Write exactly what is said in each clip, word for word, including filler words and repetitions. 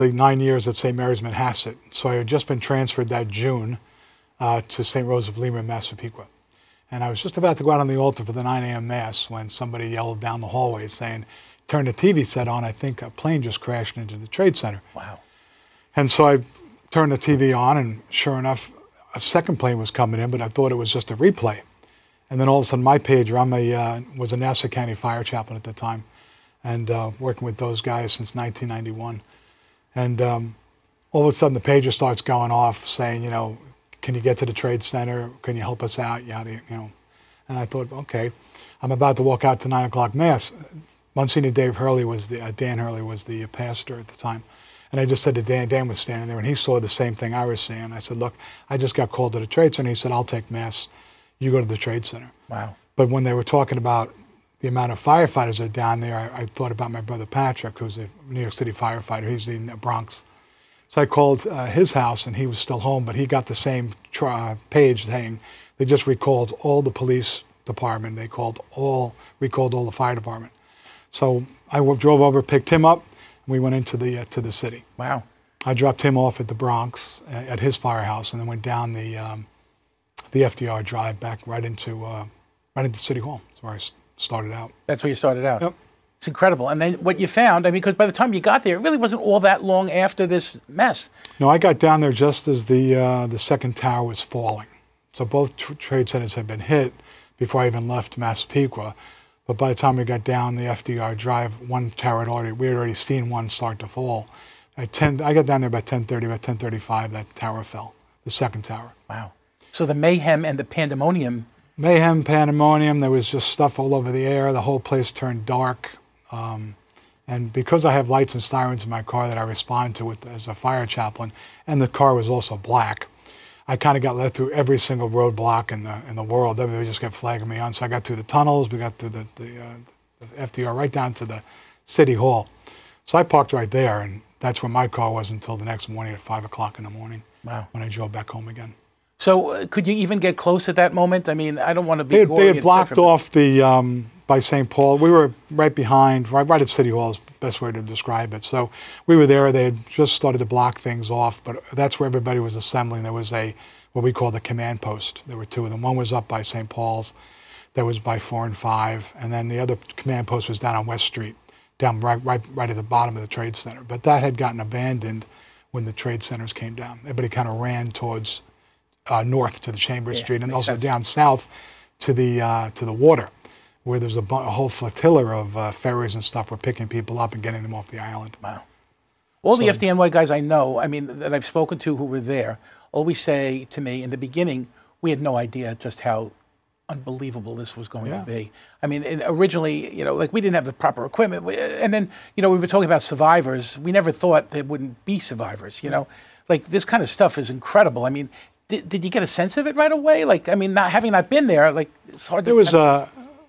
like nine years at Saint Mary's Manhasset. So I had just been transferred that June uh, to Saint Rose of Lima in Massapequa. And I was just about to go out on the altar for the nine A M Mass when somebody yelled down the hallway saying, turn the T V set on, I think a plane just crashed into the Trade Center. Wow. And so I turned the T V on, and sure enough, a second plane was coming in, but I thought it was just a replay. And then all of a sudden, my pager, I'm a, uh, was a Nassau County fire chaplain at the time, and uh, working with those guys since nineteen ninety-one. And um, all of a sudden, the pager starts going off saying, you know, can you get to the Trade Center? Can you help us out? Yada, you know. And I thought, okay, I'm about to walk out to nine o'clock Mass. Monsignor Dave Hurley was the, uh, Dan Hurley was the pastor at the time. And I just said to Dan, Dan was standing there, and he saw the same thing I was seeing. I said, look, I just got called to the Trade Center. He said, I'll take Mass. You go to the Trade Center. Wow. But when they were talking about the amount of firefighters that are down there, I, I thought about my brother Patrick, who's a New York City firefighter. He's in the Bronx. So I called uh, his house, and he was still home, but he got the same uh, page saying they just recalled all the police department. They called all, recalled all the fire department. So I drove over, picked him up, and we went into the uh, to the city. Wow. I dropped him off at the Bronx, uh, at his firehouse, and then went down the um, the F D R Drive back right into uh, right into City Hall. That's where I started out. That's where you started out. Yep. It's incredible. And then what you found, I mean, because by the time you got there, it really wasn't all that long after this mess. No, I got down there just as the uh, the second tower was falling. So both tr trade centers had been hit before I even left Massapequa. But by the time we got down the F D R Drive, one tower had already, we had already seen one start to fall. At ten, I got down there about ten thirty, about ten thirty-five, that tower fell, the second tower. Wow. So the mayhem and the pandemonium. Mayhem, pandemonium, there was just stuff all over the air. The whole place turned dark. Um, and because I have lights and sirens in my car that I respond to with, as a fire chaplain, and the car was also black, I kind of got led through every single roadblock in the in the world. Everybody just kept flagging me on. So I got through the tunnels, we got through the, the, uh, the F D R, right down to the City Hall. So I parked right there, and that's where my car was until the next morning at five o'clock in the morning. Wow. When I drove back home again. So uh, could you even get close at that moment? I mean, I don't want to be They, gory, they had blocked cetera, off the, um, by Saint Paul. We were right behind, right, right at City Hall is the best way to describe it. So we were there. They had just started to block things off, but that's where everybody was assembling. There was a, what we call the command post. There were two of them. One was up by Saint Paul's. That was by four and five. And then the other command post was down on West Street, down right, right, right at the bottom of the Trade Center. But that had gotten abandoned when the Trade Centers came down. Everybody kind of ran towards uh, north to the Chambers yeah, Street, and also sense. down south to the uh, to the water, where there's a, a whole flotilla of uh, ferries and stuff. We're picking people up and getting them off the island. Wow. All so, the F D N Y guys I know, I mean, that I've spoken to who were there, always say to me, in the beginning, we had no idea just how unbelievable this was going yeah. to be. I mean, and originally, you know, like we didn't have the proper equipment. And then, you know, we were talking about survivors. We never thought there wouldn't be survivors, you know. Like this kind of stuff is incredible. I mean, did, did you get a sense of it right away? Like, I mean, not having not been there, like it's hard to... There was uh,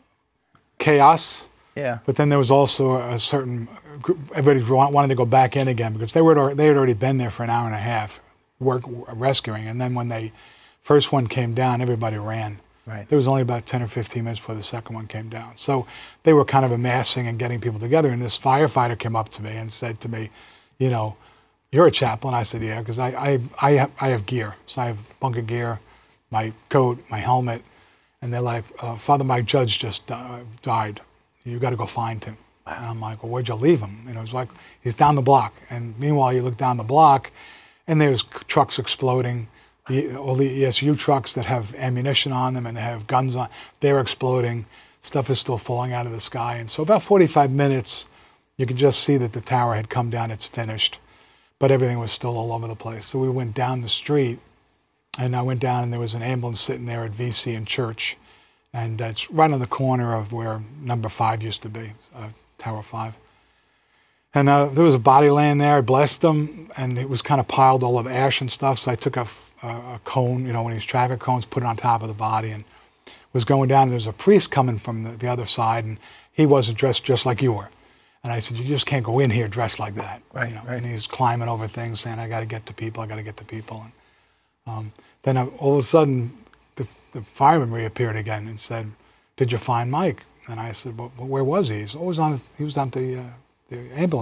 chaos. Yeah. But then there was also a certain group, everybody wanted to go back in again because they were they had already been there for an hour and a half, work rescuing. And then when they first one came down, everybody ran. Right. There was only about ten or fifteen minutes before the second one came down. So they were kind of amassing and getting people together. And this firefighter came up to me and said to me, you know, you're a chaplain. I said, yeah, because I, I, I, have, I have gear. So I have bunker gear, my coat, my helmet. And they're like, uh, Father Mike Judge just uh, died. You got to go find him. Wow. And I'm like, well, where'd you leave him? You know, it's like, he's down the block. And meanwhile, you look down the block, and there's trucks exploding. The, all the E S U trucks that have ammunition on them and they have guns on, they're exploding. Stuff is still falling out of the sky. And so about forty-five minutes, you could just see that the tower had come down, it's finished. But everything was still all over the place. So we went down the street, and I went down, and there was an ambulance sitting there at V C and Church. And uh, it's right on the corner of where number five used to be, uh, Tower five. And uh, there was a body laying there. I blessed him, and it was kind of piled all of ash and stuff. So I took a, a, a cone, you know, one of these traffic cones, put it on top of the body, and was going down. And there was a priest coming from the, the other side, and he wasn't dressed just like you were. And I said, you just can't go in here dressed like that. Right, you know? right. And he was climbing over things, saying, I got to get to people, I got to get to people. And um, then uh, all of a sudden, the, the fireman reappeared again and said, did you find Mike? And I said, well, where was he? He's always on, he was on the, uh, the ambulance,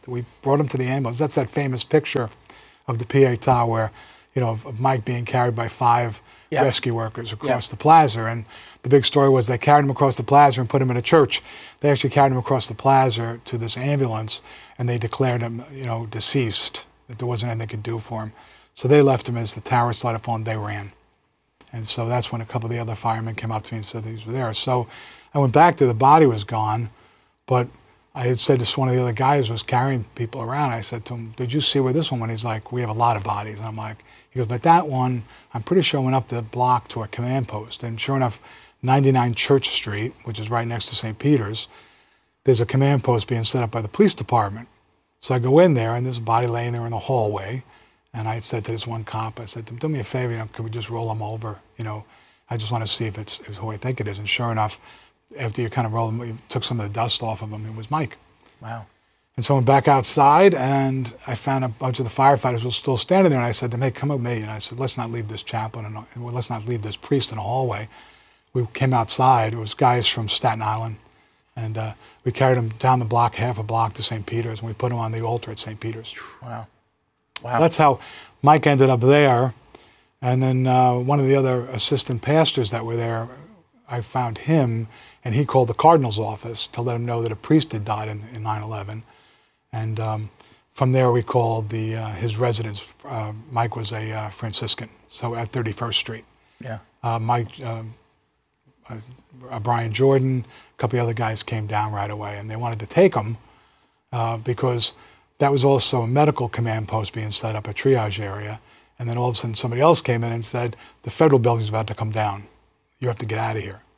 We brought him to the ambulance. That's that famous picture of the Pietà where, you know, of, of Mike being carried by five Yep. rescue workers across Yep. the plaza. And the big story was they carried him across the plaza and put him in a church. They actually carried him across the plaza to this ambulance, and they declared him, you know, deceased, that there wasn't anything they could do for him. So they left him as the tower started falling, they ran. And so that's when a couple of the other firemen came up to me and said these were there. So I went back there, the body was gone, but I had said to one of the other guys who was carrying people around, I said to him, did you see where this one went? He's like, we have a lot of bodies. And I'm like, he goes, but that one, I'm pretty sure went up the block to a command post. And sure enough, ninety-nine Church Street, which is right next to Saint Peter's, there's a command post being set up by the police department. So I go in there, and there's a body laying there in the hallway. And I said to this one cop, I said to him, do me a favor, you know, can we just roll him over? You know, I just want to see if it's, if it's who I think it is. And sure enough, after you kind of rolled him, you took some of the dust off of him, it was Mike. Wow. And so I went back outside, and I found a bunch of the firefighters were still standing there. And I said to them, hey, come with me. And I said, let's not leave this chaplain, and and let's not leave this priest in the hallway. We came outside. It was guys from Staten Island. And uh, we carried him down the block, half a block to Saint Peter's, and we put him on the altar at Saint Peter's. Wow. Wow. That's how Mike ended up there. And then uh, one of the other assistant pastors that were there, I found him, and he called the cardinal's office to let him know that a priest had died in, in nine eleven. And um, from there, we called the uh, his residence. Uh, Mike was a uh, Franciscan, so at thirty-first Street. Yeah. Uh, Mike, um, uh, uh, Brian Jordan, a couple of other guys came down right away, and they wanted to take him uh, because that was also a medical command post being set up, a triage area. And then all of a sudden, somebody else came in and said, the federal building's about to come down. You have to get out of here.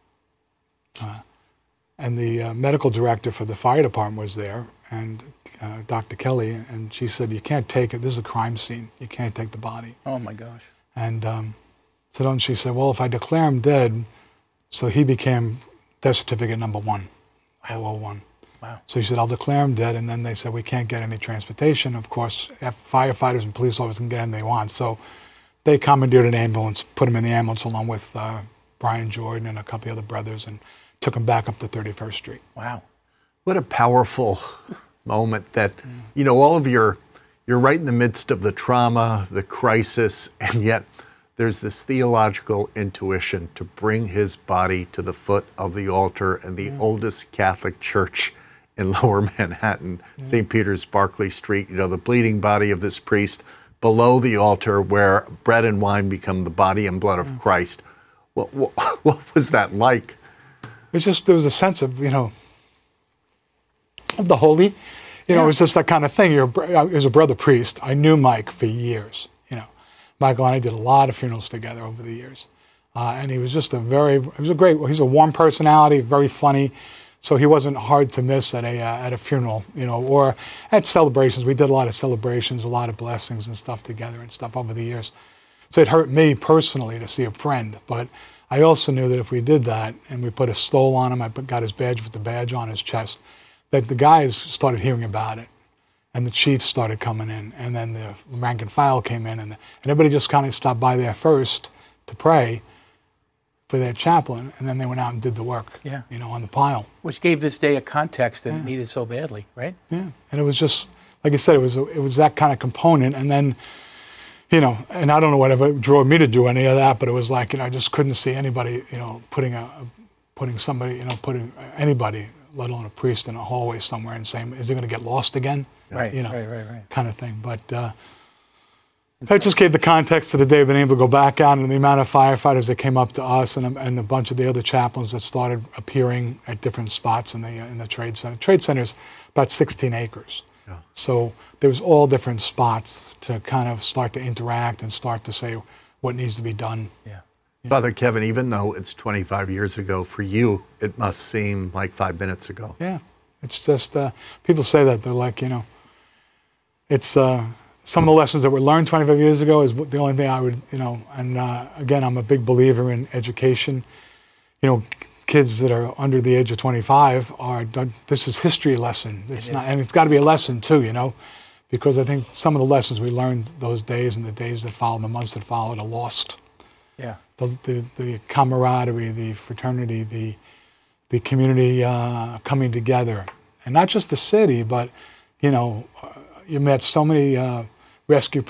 Uh, and the uh, medical director for the fire department was there, and uh, Doctor Kelly, and she said, you can't take it. This is a crime scene. You can't take the body. Oh, my gosh. And um, so then she said, well, if I declare him dead, so he became death certificate number one, oh oh one. Wow. So she said, I'll declare him dead. And then they said, we can't get any transportation. Of course, firefighters and police officers can get anything they want. So they commandeered an ambulance, put him in the ambulance along with uh, Brian Jordan and a couple of other brothers, and took him back up to thirty-first Street. Wow. What a powerful moment that, you know, all of your, you're right in the midst of the trauma, the crisis, and yet there's this theological intuition to bring his body to the foot of the altar in the mm. oldest Catholic church in Lower Manhattan, mm. Saint Peter's, Barclay Street, you know, the bleeding body of this priest below the altar where bread and wine become the body and blood of mm. Christ. What, what, what was that like? It's just, there was a sense of, you know, of the holy. You yeah. know, it was just that kind of thing. You're, I was a brother priest. I knew Mike for years, you know. Michael and I did a lot of funerals together over the years. Uh, and he was just a very, he was a great, he's a warm personality, very funny. So he wasn't hard to miss at a, uh, at a funeral, you know, or at celebrations. We did a lot of celebrations, a lot of blessings and stuff together and stuff over the years. So it hurt me personally to see a friend, but I also knew that if we did that and we put a stole on him, I put, got his badge with the badge on his chest, that the guys started hearing about it, and the chiefs started coming in, and then the rank and file came in, and, the, and everybody just kind of stopped by there first to pray for their chaplain, and then they went out and did the work, yeah. you know, on the pile. Which gave this day a context that yeah. it needed so badly, right? Yeah, and it was just, like I said, it was it was that kind of component, and then, you know, and I don't know whatever drove me to do any of that, but it was like, you know, I just couldn't see anybody, you know, putting a, putting somebody, you know, putting anybody, let alone a priest, in a hallway somewhere and saying, is he going to get lost again? Right, you know, right, right, right. kind of thing. But uh, that just gave the context to the day of being able to go back out, and the amount of firefighters that came up to us, and a, and a bunch of the other chaplains that started appearing at different spots in the in the trade center. Trade center's about sixteen acres. Yeah. So there was all different spots to kind of start to interact and start to say what needs to be done. Yeah. Father Kevin, even though it's twenty-five years ago, for you, it must seem like five minutes ago. Yeah. It's just, uh, people say that, they're like, you know, it's, uh, some of the lessons that were learned twenty-five years ago is the only thing I would, you know, and uh, again, I'm a big believer in education. You know, kids that are under the age of twenty-five are, this is history lesson. It's it not, is. and it's got to be a lesson too, you know, because I think some of the lessons we learned those days and the days that followed, the months that followed, are lost. Yeah. The, the, the camaraderie, the fraternity, the, the community uh, coming together. And not just the city, but, you know, uh, you met so many uh, rescue